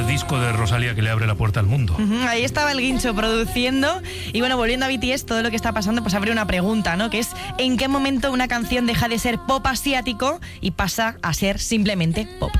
primer disco de Rosalía que le abre la puerta al mundo. Ahí estaba el Guincho produciendo. Y bueno, volviendo a BTS, todo lo que está pasando, pues abre una pregunta, ¿no? Que es, ¿en qué momento una canción deja de ser pop asiático y pasa a ser simplemente pop?